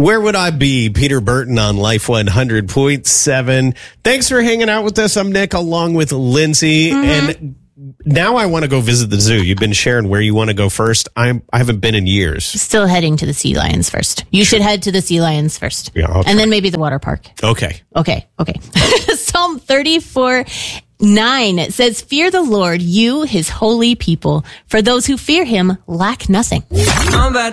Where would I be? Peter Burton on Life 100.7. Thanks for hanging out with us. I'm Nick, along with Lindsay. And now I want to go visit the zoo. You've been sharing where you want to go first. I haven't been in years. Still heading to the sea lions first. You should head to the sea lions first. Yeah, and then maybe the water park. Okay. Psalm 34:9, it says, "Fear the Lord, you, his holy people, for those who fear him lack nothing."